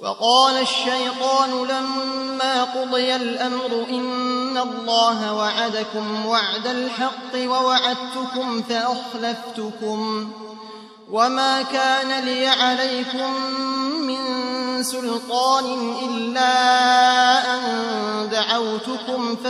وقال الشيطان لما قضي الأمر إن الله وعدكم وعد الحق ووعدتكم فأخلفتكم وما كان لي عليكم من سلطان إلا أن دعوتكم